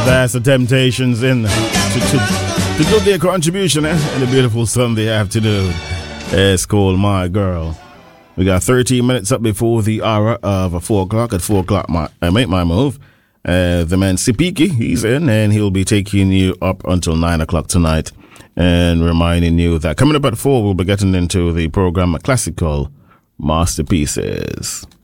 That's the Temptations in to do their contribution in a beautiful Sunday afternoon. It's called My Girl. We got 13 minutes up before the hour of 4 o'clock. At 4 o'clock, I make my move. The man Sipiki, he's in, and he'll be taking you up until 9 o'clock tonight and reminding you that coming up at 4, we'll be getting into the program Classical Masterpieces.